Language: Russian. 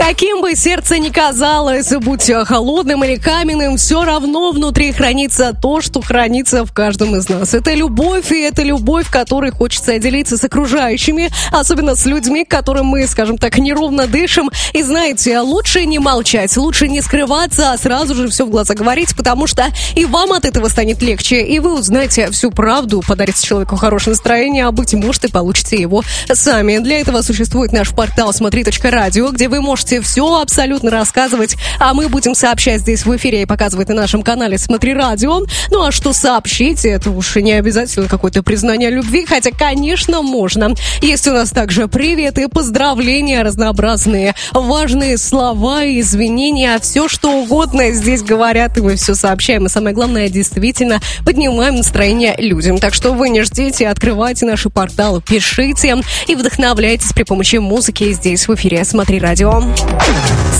Каким бы сердце ни казалось, будь холодным или каменным, все равно внутри хранится то, что хранится в каждом из нас. Это любовь, и это любовь, которой хочется делиться с окружающими, особенно с людьми, к которым мы, скажем так, неровно дышим. И знаете, лучше не молчать, лучше не скрываться, а сразу же все в глаза говорить, потому что и вам от этого станет легче, и вы узнаете всю правду, подарите человеку хорошее настроение, а быть может и получите его сами. Для этого существует наш портал смотри.радио, где вы можете все абсолютно рассказывать, а мы будем сообщать здесь в эфире и показывать на нашем канале «Смотри радио». Ну а что сообщить, это уж не обязательно какое-то признание любви, хотя, конечно, можно. Есть у нас также приветы, поздравления, разнообразные важные слова, извинения, все что угодно здесь говорят, и мы все сообщаем. И самое главное, действительно поднимаем настроение людям. Так что вы не ждите, открывайте наши порталы, пишите и вдохновляйтесь при помощи музыки здесь в эфире «Смотри радио».